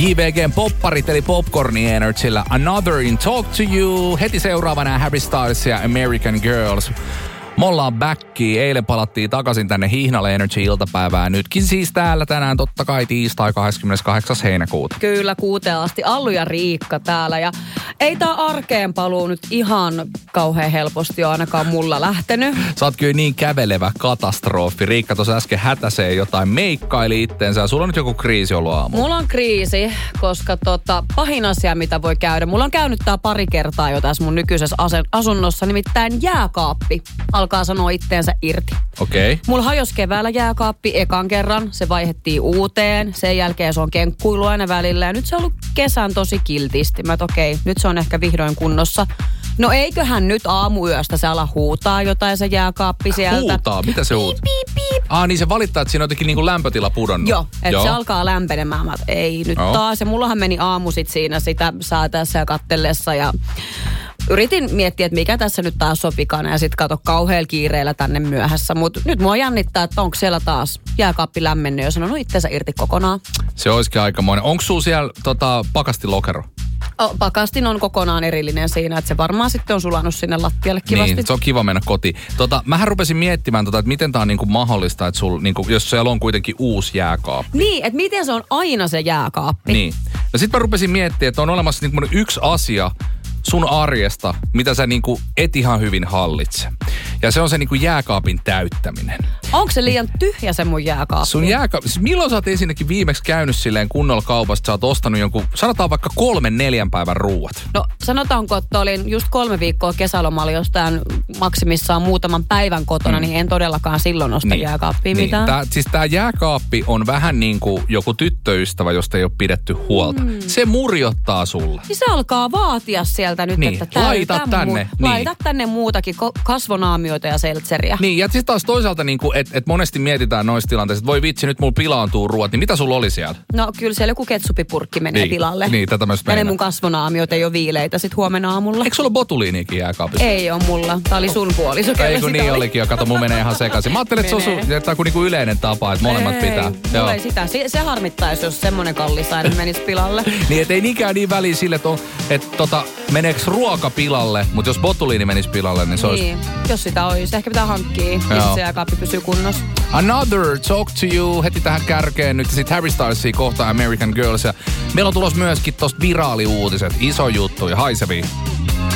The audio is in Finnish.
JVGn popparit eli Popcorn Energyllä Another in Talk to You. Heti seuraavana Harry Styles ja American Girls. Me ollaan backi. Eilen palattiin takaisin tänne Hihnalle Energy-iltapäivään. Nytkin siis täällä tänään totta kai tiistai 28. heinäkuuta. Kyllä, 6 asti. Allu ja Riikka täällä. Ja ei tää arkeen paluu nyt ihan kauhean helposti ole ainakaan mulla lähtenyt. Sä oot kyllä niin kävelevä katastrofi. Riikka tuossa äsken hätäsee jotain, meikkaili itteensä. Ja sulla on nyt joku kriisi ollut aamulla. Mulla on kriisi, koska pahin asia, mitä voi käydä. Mulla on käynyt tää pari kertaa jo tässä mun nykyisessä asunnossa. Nimittäin jääkaappi alkaa sanoa itteensä irti. Okei. Mulla hajosi keväällä jääkaappi ekan kerran. Se vaihdettiin uuteen. Sen jälkeen se on kenkkuilu aina välillä. Ja nyt se on ollut kesän tosi kiltisti. Mä okei, nyt se on ehkä vihdoin kunnossa. No eiköhän nyt aamuyöstä se ala huutaa jotain se jääkaappi sieltä. Huutaa? Mitä se huutaa? Piip. Niin se valittaa, että siinä on jotenkin niinku lämpötila pudonnut. Joo, että se alkaa lämpenemään. Mä ei nyt taas. Ja mullahan meni aamu sit siinä sitä säätäessä ja kattellessa ja yritin miettiä, että mikä tässä nyt taas on vikana ja sit kato kauhealla kiireellä tänne myöhässä. Mutta nyt mua jännittää, että onko siellä taas jääkaappi lämmennyt ja sanonut itsensä irti kokonaan. Se olisikin aikamoinen. Onko sulla siellä pakastilokero? Pakastin on kokonaan erillinen siinä, että se varmaan sitten on sulanut sinne lattialle kivasti. Niin, se on kiva mennä kotiin. Mähän rupesin miettimään, että miten tää on niinku mahdollista, että sul, niinku, jos siellä on kuitenkin uusi jääkaappi. Niin, että miten se on aina se jääkaappi. Niin. Ja sitten mä rupesin miettimään, että on olemassa niinku yksi asia sun arjesta, mitä sä niinku et ihan hyvin hallitse. Ja se on se niinku jääkaapin täyttäminen. Onko se liian tyhjä se mun jääkaappi? Sun jääkaappi. Milloin sä oot ensinnäkin viimeksi käynyt silleen kunnolla kaupasta, sä oot ostanut jonkun, sanotaan vaikka 3-4 päivän ruuat? No sanotaanko, että olin just 3 viikkoa kesälomalla jostain maksimissaan muutaman päivän kotona, niin en todellakaan silloin osta jääkaappia mitään. Siis tää jääkaappi on vähän niin kuin joku tyttöystävä, josta ei ole pidetty huolta. Se murjottaa sulle. Niin se alkaa vaatia sieltä nyt, niin. että laita tänne muutakin kasvonaamioita ja seltseriä. Niin, ja siis taas toisaalta, niin että monesti mietitään noissa tilanteissa, että voi vitsi, nyt mulla pilaantuu ruoat, niin mitä sulla oli siellä? No kyllä siellä joku ketsupipurkki menee tilalle. Niin, tätä myös ja ne mun kasvonaamiot ei ole viileitä sit huomenna aamulla. Eikö sulla botuliinikin jääkaapissa? Ei ole mulla. Tää oli sun puoliso. Ei kun niin olikin jo, kato, mun menee ihan sekaisin. Mä ajattelin, että se on niinku yleinen tapa, että molemmat pitää. Mulla ei sitä. Se harmittaisi, jos semmonen kallisainen menisi pilalle. Niin, et ei niinkään niin väliin sille, että meneekö ruoka pilalle, mutta jos botuliini menisi pilalle, niin se olisi... Niin, jos sitä olisi. Ehkä pitää hankkia, jos se jääkaappi pysyy kunnossa. Another Talk to You, heti tähän kärkeen nyt. Sitten Harry Stylesia kohtaan American Girls. Ja meillä on tulossa myöskin tosta viraaliuutiset. Iso juttu ja haisevia.